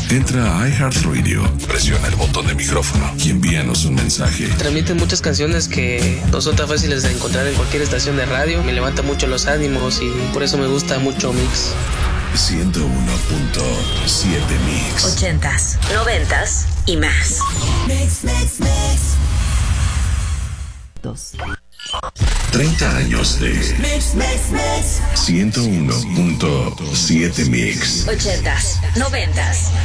Entra a iHeartRadio, presiona el botón de micrófono y envíanos un mensaje. Transmiten muchas canciones que no son tan fáciles de encontrar en cualquier estación de radio. Me levanta mucho los ánimos y por eso me gusta mucho Mix. 101.7 Mix. 80s, 90s y más. Mix. 30 años de Mix. 101.7 Mix. 80s, 90s